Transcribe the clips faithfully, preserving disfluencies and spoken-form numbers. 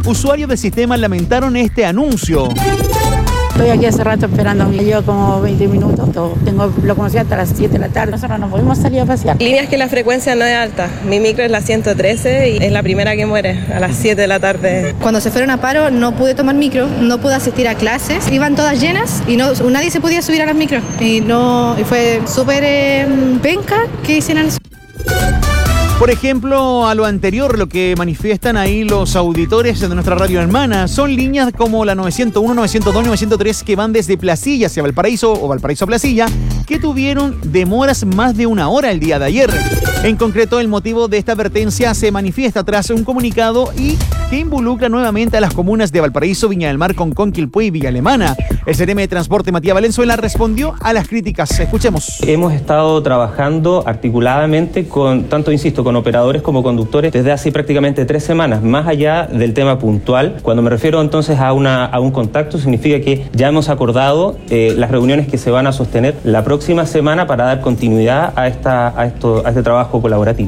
Usuarios del sistema lamentaron este anuncio. Estoy aquí hace rato esperando, me llevo como veinte minutos, todo. Tengo, lo conocí hasta las siete de la tarde, nosotros no podemos salir a pasear. Líneas que la frecuencia no es alta, mi micro es la ciento trece y es la primera que muere a las siete de la tarde. Cuando se fueron a paro no pude tomar micro, no pude asistir a clases, iban todas llenas y no nadie se podía subir a las micros. Y, no, y fue súper eh, penca que hicieran eso. Por ejemplo, a lo anterior, lo que manifiestan ahí los auditores de nuestra radio hermana son líneas como la novecientos uno, novecientos dos, novecientos tres que van desde Placilla hacia Valparaíso o Valparaíso a Placilla, que tuvieron demoras más de una hora el día de ayer. En concreto, el motivo de esta advertencia se manifiesta tras un comunicado y que involucra nuevamente a las comunas de Valparaíso, Viña del Mar, Concón, Quilpué y Villa Alemana. El C R M de Transporte, Matías Valenzuela, respondió a las críticas. Escuchemos. Hemos estado trabajando articuladamente con, tanto insisto, con operadores como conductores desde hace prácticamente tres semanas, más allá del tema puntual. Cuando me refiero entonces a, una, a un contacto, significa que ya hemos acordado eh, las reuniones que se van a sostener la próxima semana para dar continuidad a, esta, a, esto, a este trabajo colaborativo.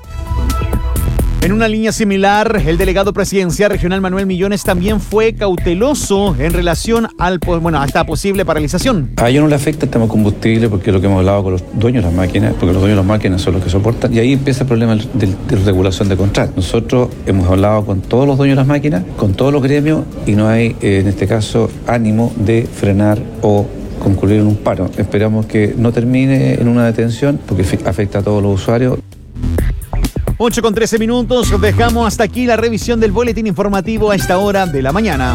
En una línea similar, el delegado presidencial regional Manuel Millones también fue cauteloso en relación al, bueno, a esta posible paralización. A ellos no le afecta el tema combustible porque es lo que hemos hablado con los dueños de las máquinas, porque los dueños de las máquinas son los que soportan, y ahí empieza el problema de, de, de regulación de contratos. Nosotros hemos hablado con todos los dueños de las máquinas, con todos los gremios, y no hay, eh, en este caso, ánimo de frenar o concluir en un paro. Esperamos que no termine en una detención porque afecta a todos los usuarios. ocho con trece minutos, dejamos hasta aquí la revisión del boletín informativo a esta hora de la mañana.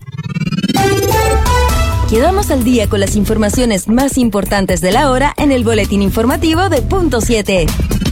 Quedamos al día con las informaciones más importantes de la hora en el boletín informativo de Punto siete.